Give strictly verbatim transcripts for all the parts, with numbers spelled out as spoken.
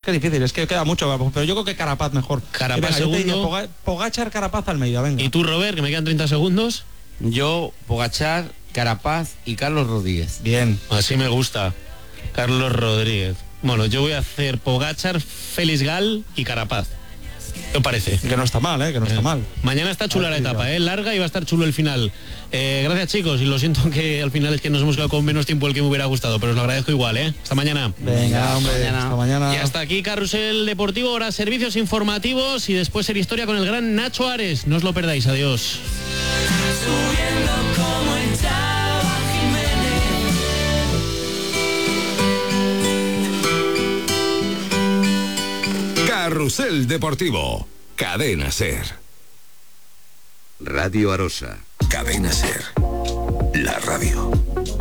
que es difícil, es que queda mucho, pero yo creo que Carapaz mejor. Carapaz segundo. Diría, Poga, Pogačar, Carapaz, Almeida, venga. ¿Y tú, Robert, que me quedan treinta segundos? Yo, Pogačar, Carapaz y Carlos Rodríguez. Bien. Así me gusta. Carlos Rodríguez. Bueno, yo voy a hacer Pogačar, Félix Gal y Carapaz. ¿Qué os parece? Que no está mal, ¿eh? Que no está eh. mal. Mañana está chula la etapa, ¿eh? Larga y va a estar chulo el final. Eh, gracias, chicos, y lo siento que al final es que nos hemos quedado con menos tiempo del que me hubiera gustado, pero os lo agradezco igual, ¿eh? Hasta mañana. Venga, hombre, hasta mañana. Hasta mañana. Y hasta aquí Carrusel Deportivo, ahora servicios informativos y después ser historia con el gran Nacho Ares. No os lo perdáis, adiós. Subiendo como el Chava Jiménez. Carrusel Deportivo, Cadena Ser. Radio Arosa. Cadena Ser. La radio.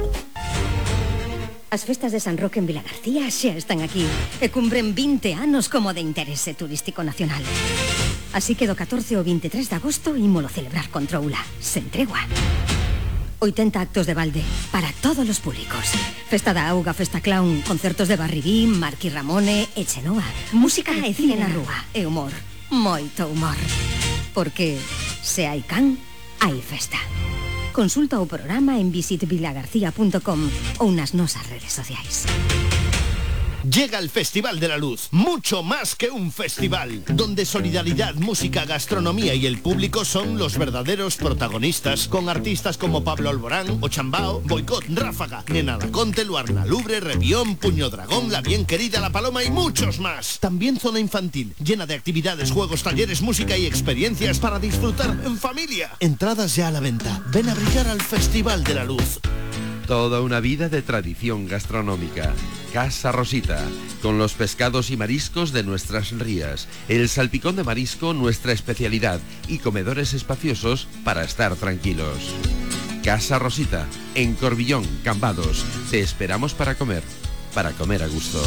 As festas de San Roque en Vilagarcía xa están aquí e cumpren vinte anos como de interese turístico nacional. Así que do catorce ao veintitrés de agosto ímolo celebrar con troula, sen tregua. oitenta actos de balde para todos os públicos. Festa da auga, festa clown, concertos de Barribín, Marqui Ramone e Chenoa. Música e cine na rúa e humor, moito humor. Porque se hai can, hai festa. Consulta o programa en visit vilagarcía punto com ou nas nosas redes sociais. Llega el Festival de la Luz, mucho más que un festival, donde solidaridad, música, gastronomía y el público son los verdaderos protagonistas, con artistas como Pablo Alborán, Ochambao, Boicot, Ráfaga, Nena Laconte, Luarna Lubre, Revión, Puño Dragón, La Bien Querida, La Paloma y muchos más. También zona infantil, llena de actividades, juegos, talleres, música y experiencias para disfrutar en familia. Entradas ya a la venta. Ven a brillar al Festival de la Luz. Toda una vida de tradición gastronómica. Casa Rosita, con los pescados y mariscos de nuestras rías, el salpicón de marisco nuestra especialidad y comedores espaciosos para estar tranquilos. Casa Rosita, en Corbillón, Cambados. Te esperamos para comer, para comer a gusto.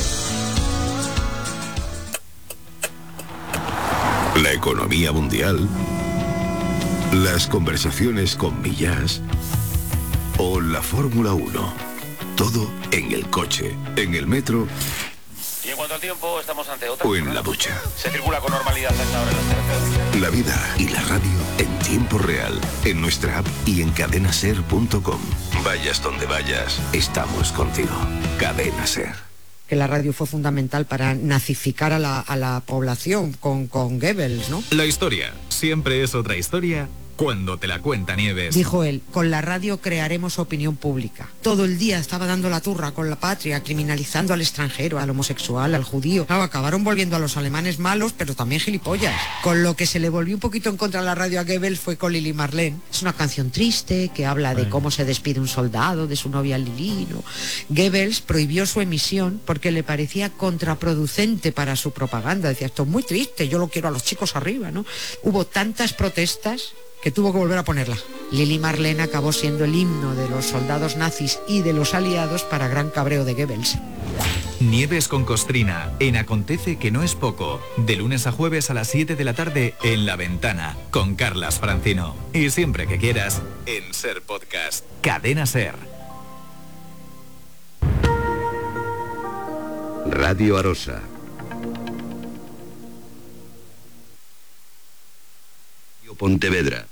La economía mundial, las conversaciones con Millás o la Fórmula uno. Todo en el coche, en el metro. Y en cuanto al tiempo, estamos ante otra. O en la ducha. Se circula con normalidad hasta ahora en las carreteras. La vida y la radio en tiempo real, en nuestra app y en cadena ser punto com. Vayas donde vayas, estamos contigo. Cadena Ser. Que la radio fue fundamental para nazificar a la, a la población con, con Goebbels, ¿no? La historia siempre es otra historia cuando te la cuenta Nieves. Dijo él, con la radio crearemos opinión pública. Todo el día estaba dando la turra con la patria, criminalizando al extranjero, al homosexual, al judío. Claro, acabaron volviendo a los alemanes malos, pero también gilipollas. Con lo que se le volvió un poquito en contra de la radio a Goebbels fue con Lili Marlene. Es una canción triste que habla de cómo se despide un soldado de su novia Lili, ¿no? Goebbels prohibió su emisión porque le parecía contraproducente para su propaganda. Decía, esto es muy triste, yo lo quiero a los chicos arriba, ¿no? Hubo tantas protestas que tuvo que volver a ponerla. Lili Marlene acabó siendo el himno de los soldados nazis y de los aliados para gran cabreo de Goebbels. Nieves con Costrina, en Acontece que no es poco, de lunes a jueves a las siete de la tarde en La Ventana, con Carlas Francino. Y siempre que quieras, en Ser Podcast. Cadena Ser. Radio Arosa. Pontevedra.